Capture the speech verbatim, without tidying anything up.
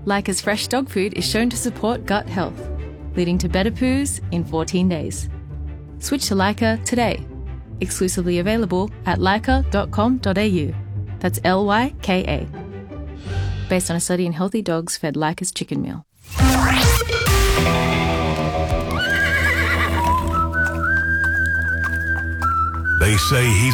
Lyca's fresh dog food is shown to support gut health, leading to better poos in fourteen days. Switch to Lyca today. Exclusively available at lyca dot com dot a u. That's L Y K A. Based on a study in healthy dogs fed Lyca's chicken meal. They say he's